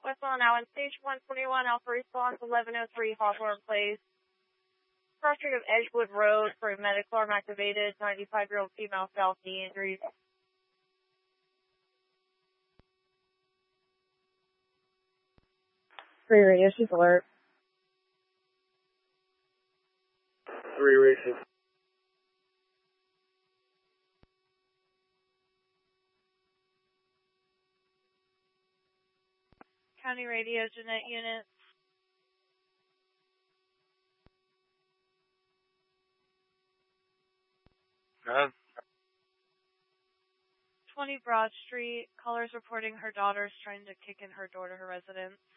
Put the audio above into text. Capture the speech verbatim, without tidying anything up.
Westbound now on stage one twenty-one, Alpha Response, eleven oh three Hawthorne Place. Cross-street of Edgewood Road for medical arm activated, ninety-five-year-old female south knee injuries. Three radio, she's alert. Three radio. County Radio, Jeanette Unit. Go ahead. twenty Broad Street. Callers reporting her daughter's trying to kick in her door to her residence.